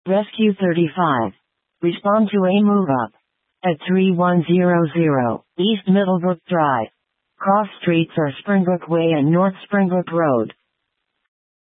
Rescue 35. Respond to a move-up. At 3100 East Middlebrook Drive. Cross streets are Springbrook Way and North Springbrook Road.